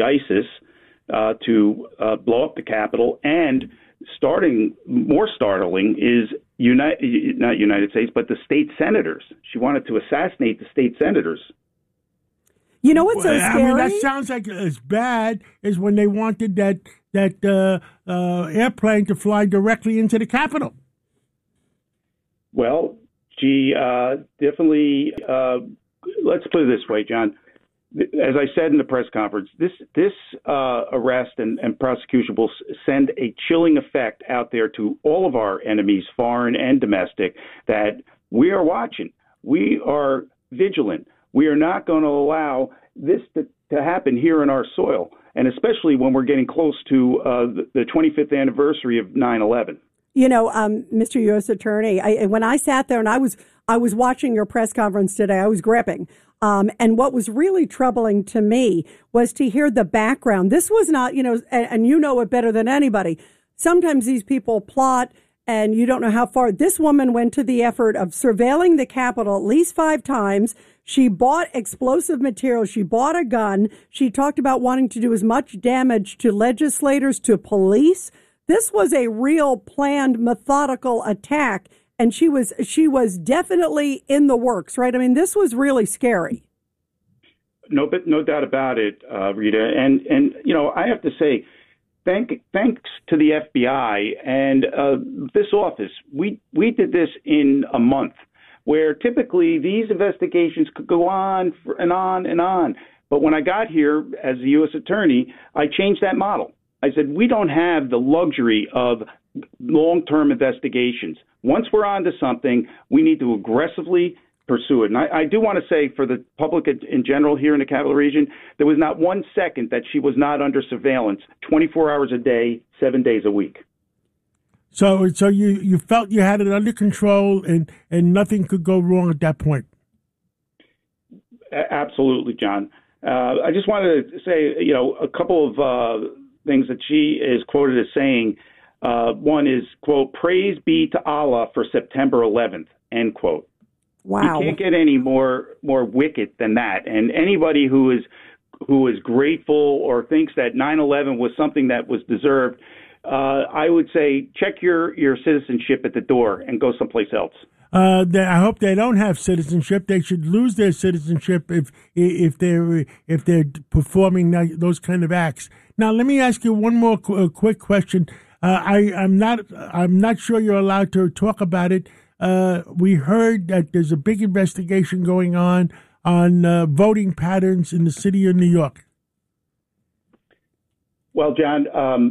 ISIS to blow up the Capitol, and more startling is not United States, but the state senators. She wanted to assassinate the state senators. You know what's so scary? I mean, that sounds like as bad as when they wanted that airplane to fly directly into the Capitol. Well, she definitely. Let's put it this way, John. As I said in the press conference, this arrest and prosecution will send a chilling effect out there to all of our enemies, foreign and domestic, that we are watching. We are vigilant. We are not going to allow this to happen here in our soil, and especially when we're getting close to the 25th anniversary of 9/11. You know, Mr. U.S. Attorney, when I sat there and I was watching your press conference today, I was gripping. And what was really troubling to me was to hear the background. This was not, and you know it better than anybody. Sometimes these people plot and you don't know how far. This woman went to the effort of surveilling the Capitol at least 5 times. She bought explosive material. She bought a gun. She talked about wanting to do as much damage to legislators, to police. This was a real planned, methodical attack. And she was definitely in the works, right? I mean, this was really scary. No doubt about it, Rita. And I have to say, thanks to the FBI and this office, we did this in a month, where typically these investigations could go on and on and on. But when I got here as the U.S. Attorney, I changed that model. I said, we don't have the luxury of long-term investigations. Once we're onto something, we need to aggressively pursue it. And I do want to say, for the public in general here in the Capital Region, there was not 1 second that she was not under surveillance, 24 hours a day, 7 days a week. So you felt you had it under control and nothing could go wrong at that point? Absolutely, John. I just wanted to say, a couple of things that she is quoted as saying. One is, quote, "Praise be to Allah for September 11th," end quote. Wow. You can't get any more wicked than that. And anybody who is grateful or thinks that 9/11 was something that was deserved, I would say check your citizenship at the door and go someplace else. I hope they don't have citizenship. They should lose their citizenship if they're performing those kind of acts. Now, let me ask you one more quick question. I'm not sure you're allowed to talk about it. We heard that there's a big investigation going on voting patterns in the city of New York. Well, John,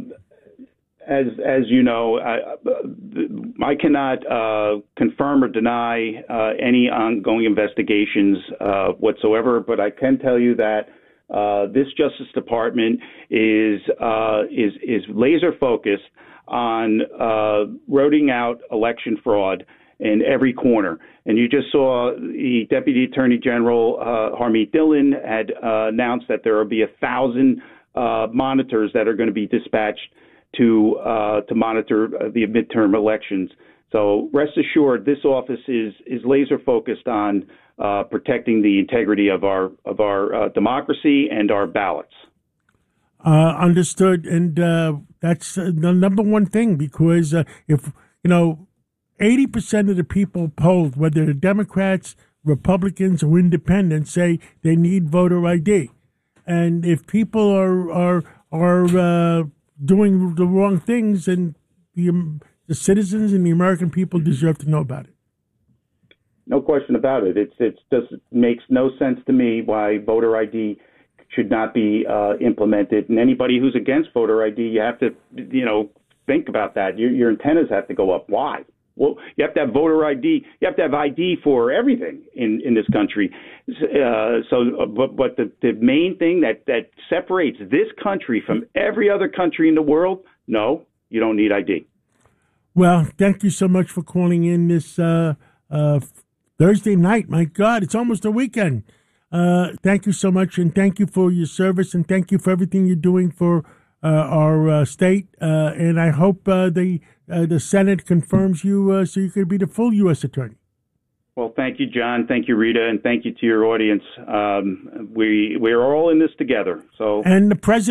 as you know, I cannot confirm or deny any ongoing investigations whatsoever, but I can tell you that this Justice Department is laser focused on rooting out election fraud in every corner. And you just saw the Deputy Attorney General Harmeet Dillon had announced that there will be 1,000 monitors that are going to be dispatched to monitor the midterm elections. So rest assured, this office is laser focused on protecting the integrity of our democracy and our ballots. Understood, and that's the number one thing, because if 80% of the people polled, whether they're Democrats, Republicans, or Independents, say they need voter ID, and if people are doing the wrong things, then the citizens and the American people deserve to know about it. No question about it. It just makes no sense to me why voter ID should not be implemented. And anybody who's against voter ID, you have to, think about that. Your antennas have to go up. Why? Well, you have to have voter ID. You have to have ID for everything in this country. But the main thing that separates this country from every other country in the world, no, you don't need ID. Well, thank you so much for calling in this Thursday night. My God, it's almost a weekend. Thank you so much, and thank you for your service, and thank you for everything you're doing for our state. And I hope the Senate confirms you so you could be the full U.S. attorney. Well, thank you, John. Thank you, Rita, and thank you to your audience. We're all in this together. So, and the president.